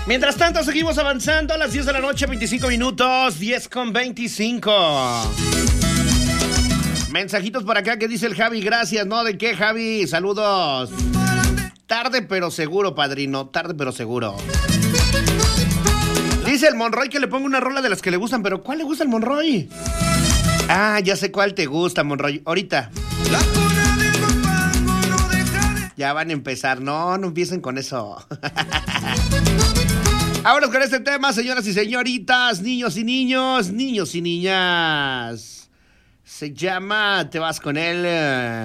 Mientras tanto, seguimos avanzando a las 10 de la noche, 25 minutos, 10:25. Mensajitos por acá que dice el Javi, gracias, ¿no? ¿De qué, Javi? Saludos. Tarde pero seguro, padrino, tarde pero seguro. Dice el Monroy que le ponga una rola de las que le gustan, pero ¿cuál le gusta al Monroy? Ah, ya sé cuál te gusta, Monroy. Ahorita. Ya van a empezar. No empiecen con eso. Vámonos con este tema, señoras y señoritas, niños y niños, niños y niñas. Se llama Te vas con él.